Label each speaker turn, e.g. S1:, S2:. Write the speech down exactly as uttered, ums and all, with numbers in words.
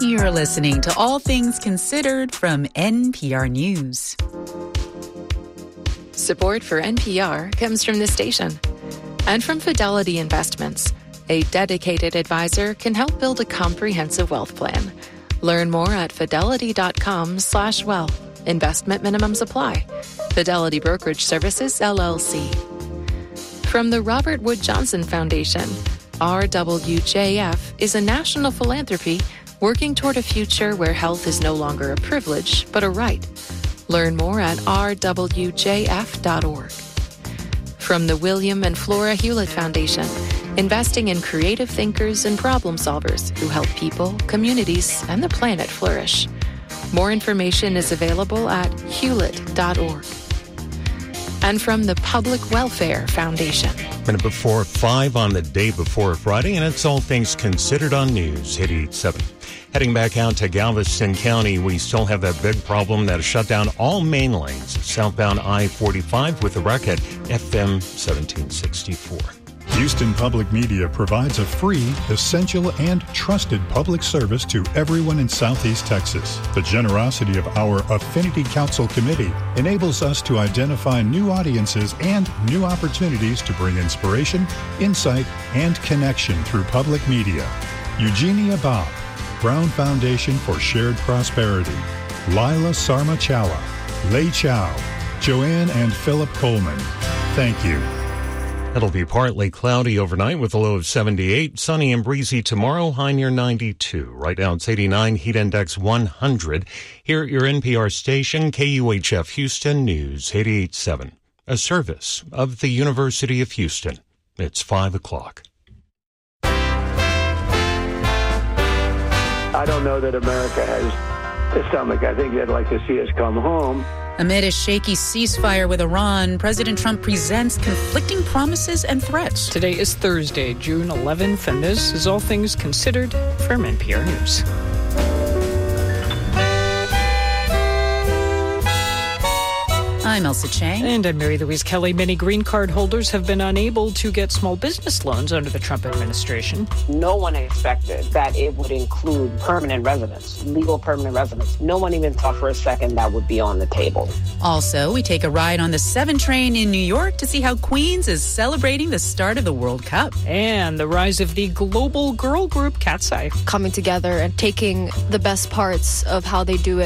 S1: You're listening to All Things Considered from N P R News.
S2: Support for N P R comes from this station and from Fidelity Investments. A dedicated advisor can help build a comprehensive wealth plan. Learn more at fidelity.com slash wealth. Investment minimums apply. Fidelity Brokerage Services, L L C. From the Robert Wood Johnson Foundation, R W J F is a national philanthropy working toward a future where health is no longer a privilege, but a right. Learn more at r w j f dot org. From the William and Flora Hewlett Foundation, investing in creative thinkers and problem solvers who help people, communities, and the planet flourish. More information is available at hewlett dot org. And from the Public Welfare Foundation.
S3: Minute before five on the day before Friday, and it's All Things Considered on News, hit eighty-seven. Heading back out to Galveston County, we still have that big problem that has shut down all main lanes southbound I forty-five with a wreck at F M seventeen sixty-four.
S4: Houston Public Media provides a free, essential, and trusted public service to everyone in Southeast Texas. The generosity of our Affinity Council Committee enables us to identify new audiences and new opportunities to bring inspiration, insight, and connection through public media. Eugenia Bob, Brown Foundation for Shared Prosperity, Lila Sarmachala, Lei Chow, Joanne and Philip Coleman. Thank you.
S3: It'll be partly cloudy overnight with a low of seventy-eight. Sunny and breezy tomorrow, high near ninety-two. Right now it's eighty-nine, heat index one hundred. Here at your N P R station, K U H F Houston News eighty-eight point seven. A service of the University of Houston. It's five o'clock.
S5: I don't know that America has a stomach. I think they'd like to see us come home.
S1: Amid a shaky ceasefire with Iran, President Trump presents conflicting promises and threats.
S6: Today is Thursday, June eleventh, and this is All Things Considered from N P R News.
S1: I'm Elsa Chang.
S6: And I'm Mary Louise Kelly. Many green card holders have been unable to get small business loans under the Trump administration.
S7: No one expected that it would include permanent residents, legal permanent residents. No one even thought for a second that would be on the table.
S1: Also, we take a ride on the seven train in New York to see how Queens is celebrating the start of the World Cup.
S6: And the rise of the global girl group Cat's Eye.
S8: Coming together and taking the best parts of how they do it